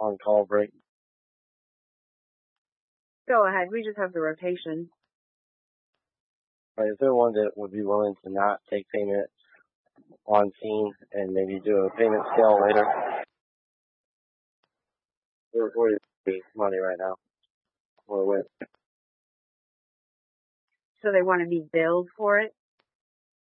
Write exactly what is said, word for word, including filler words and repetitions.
on-call break. Go ahead. We just have the rotation. Right, is there one that would be willing to not take payment on scene and maybe do a payment scale later? Where, where is the money right now? Where with? So they want to be billed for it?